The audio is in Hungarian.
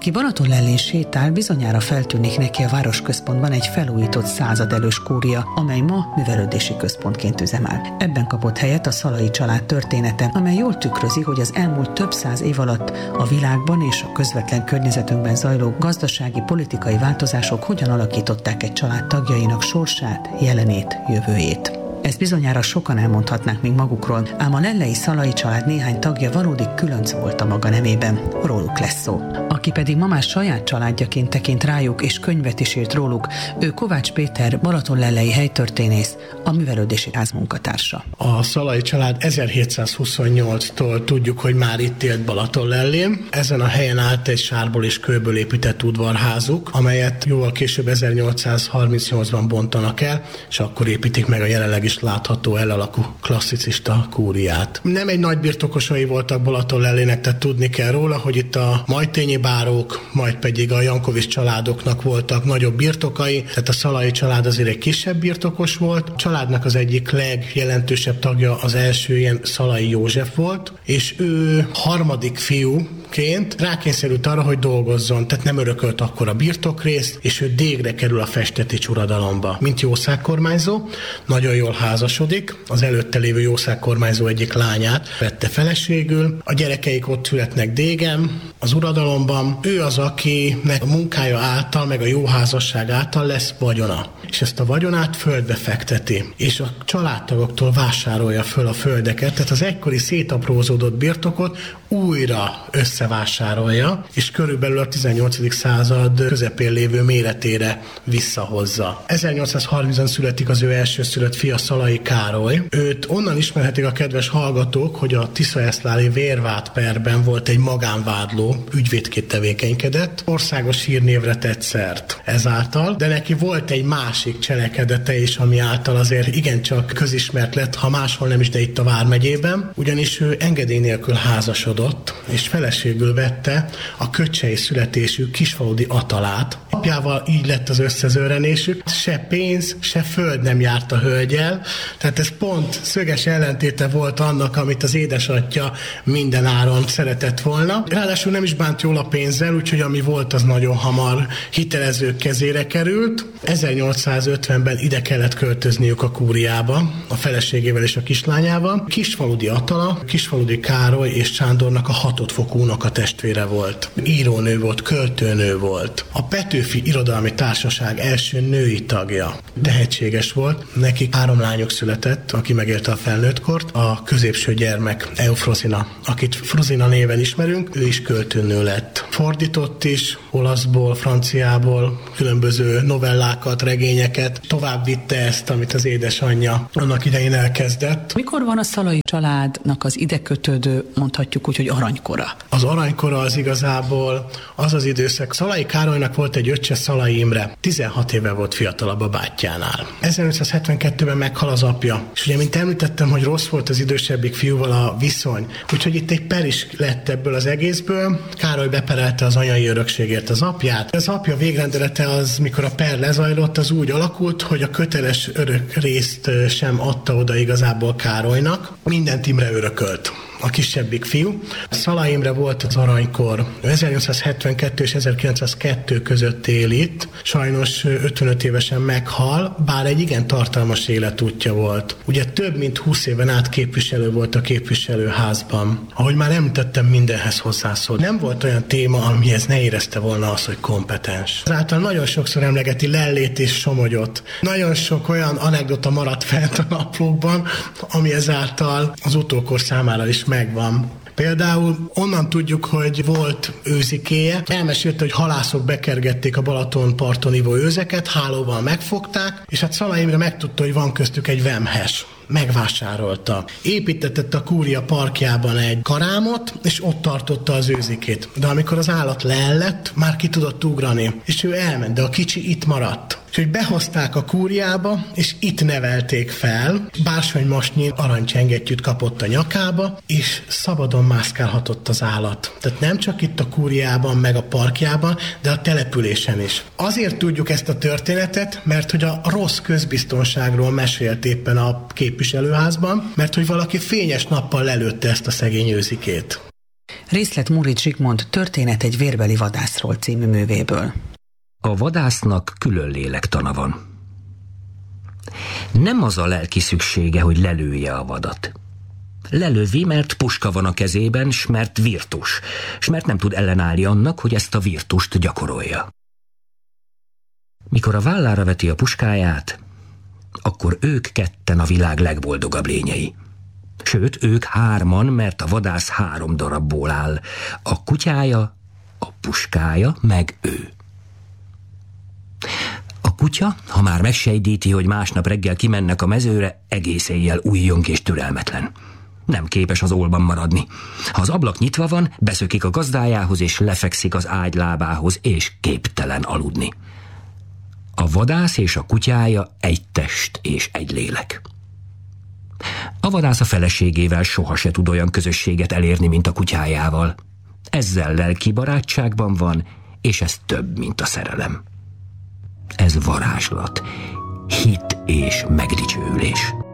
Aki Balatonlellén sétál, bizonyára feltűnik neki a városközpontban egy felújított századelős kúria, amely ma művelődési központként üzemel. Ebben kapott helyet a Szalai család története, amely jól tükrözi, hogy az elmúlt több száz év alatt a világban és a közvetlen környezetünkben zajló gazdasági, politikai változások hogyan alakították egy család tagjainak sorsát, jelenét, jövőjét. Ezt bizonyára sokan elmondhatnák még magukról, ám a lellei Szalai család néhány tagja valódi különc volt a maga nemében. Róluk lesz szó. Aki pedig ma már saját családjaként tekint rájuk és könyvet is írt róluk, ő Kovács Péter, balatonlellei helytörténész, a művelődési ház munkatársa. A Szalai család 1728-tól tudjuk, hogy már itt élt Balatonlellén. Ezen a helyen állt egy sárból és kőből épített udvarházuk, amelyet jóval később 1838-ban bontanak el, és akkor építik meg a jelenlegi látható elalakú klasszicista kúriát. Nem egy nagy birtokosai voltak Balatonlellének, tehát tudni kell róla, hogy itt a Majtényi bárók, majd pedig a Jankovics családoknak voltak nagyobb birtokai, tehát a Szalai család azért egy kisebb birtokos volt. A családnak az egyik legjelentősebb tagja az első ilyen Szalai József volt, és ő harmadik fiúként rákényszerült arra, hogy dolgozzon, tehát nem örökölt akkor a birtokrészt, és ő dégre kerül a Festetics uradalomba, mint jószágkormányzó. Nagyon jól házasodik, az előtte lévő jószágkormányzó egyik lányát vette feleségül, a gyerekeik ott születnek Dégem, az uradalomban. Ő az, akinek a munkája által, meg a jó házasság által lesz vagyona. És ezt a vagyonát földbe fekteti, és a családtagoktól vásárolja föl a földeket, tehát az egykori szétaprózódott birtokot újra összevásárolja, és körülbelül a 18. század közepén lévő méretére visszahozza. 1830-ban születik az ő elsőszülött fia, Szalai Károly. Őt onnan ismerhetik a kedves hallgatók, hogy a tiszaeszláli vérvádperben volt egy magánvádló, ügyvédként tevékenykedett, országos hírnévre tett szert ezáltal, de neki volt egy másik cselekedete is, ami által azért igencsak közismert lett, ha máshol nem is, de itt a Vármegyében, ugyanis ő engedély nélkül házasodott, és feleségül vette a köcsei születésű kisfaludi Atalát. Apjával így lett az összezőrenésük, se pénz, se föld nem járt a hölgyel, tehát ez pont szöges ellentéte volt annak, amit az édesatya minden áron szeretett volna. Ráadásul nem is bánt jól a pénzzel, úgyhogy ami volt, az nagyon hamar hitelezők kezére került. 1850-ben ide kellett költözniük a kúriába, a feleségével és a kislányával. Kisfaludi Atala, Kisfaludi Károly és Sándornak a hatodfokú unokatestvére volt. Írónő volt, költőnő volt. A Petőfi Irodalmi Társaság első női tagja. Tehetséges volt. Nekik 3 lányok született, aki megélte a felnőttkort. A középső gyermek Eufrozina, akit Fruzina néven ismerünk, ő is költőnő lett. Fordított is olaszból, franciából különböző novellákat, regényeket. Tovább vitte ezt, amit az édesanyja annak idején elkezdett. Mikor van a Szalai családnak az ide kötődő, mondhatjuk úgy, hogy aranykora? Az aranykora az igazából az az időszak. Szalai Károlynak volt egy öccse, Szalai Imre. 16 éve volt fiatalabb a bátyjánál. 1572-ben meghal az apja. És ugye, mint említettem, hogy rossz volt az idősebbik fiúval a viszony. Úgyhogy itt egy per is lett ebből az egészből. Károly beperelte az anyai örökségért az apját. Az apja végrendelete az, mikor a per lezajlott, az úgy alakult, hogy a köteles örök részt sem adta oda igazából Károlynak. Mindent Imre örökölt. A kisebbik fiú. Szalai Imre volt az aranykor. 1872 és 1902 között él itt. Sajnos 55 évesen meghal, bár egy igen tartalmas életútja volt. Ugye több mint 20 éven át képviselő volt a képviselőházban. Ahogy már említettem, mindenhez hozzászól. Nem volt olyan téma, amihez ne érezte volna az, hogy kompetens. Ezáltal nagyon sokszor emlegeti Lellét és Somogyot. Nagyon sok olyan anekdota maradt fent a naplókban, ami ezáltal az utókor számára is megvan. Például onnan tudjuk, hogy volt őzikéje. Elmesélte, hogy halászok bekergették a Balaton parton ivó őzeket, hálóval megfogták, és hát Szalai Imre megtudta, hogy van köztük egy vemhes. Megvásárolta. Építetett a kúria parkjában egy karámot, és ott tartotta az őzikét. De amikor az állat leellett, már ki tudott ugrani, és ő elment, de a kicsi itt maradt. Úgyhogy behozták a kúriába, és itt nevelték fel. Bársonymosnyi aranycsengettyűt kapott a nyakába, és szabadon mászkálhatott az állat. Tehát nem csak itt a kúriában, meg a parkjában, de a településen is. Azért tudjuk ezt a történetet, mert hogy a rossz közbiztonságról mesélt éppen a képviselőházban, mert hogy valaki fényes nappal lelőtte ezt a szegény őzikét. Részlet Móricz Zsigmond Történet egy vérbeli vadászról című művéből. A vadásznak külön lélektana van. Nem az a lelki szüksége, hogy lelője a vadat. Lelövi, mert puska van a kezében, s mert virtus, s mert nem tud ellenállni annak, hogy ezt a virtust gyakorolja. Mikor a vállára veti a puskáját, akkor ők ketten a világ legboldogabb lényei. Sőt, ők 3, mert a vadász 3 darabból áll. A kutyája, a puskája, meg ő. A kutya, ha már megsejdíti, hogy másnap reggel kimennek a mezőre, egész éjjel újjong és türelmetlen. Nem képes az ólban maradni. Ha az ablak nyitva van, beszökik a gazdájához és lefekszik az ágy lábához, és képtelen aludni. A vadász és a kutyája egy test és egy lélek. A vadász a feleségével soha se tud olyan közösséget elérni, mint a kutyájával. Ezzel lelki barátságban van, és ez több, mint a szerelem. Ez varázslat, hit és megdicsőülés.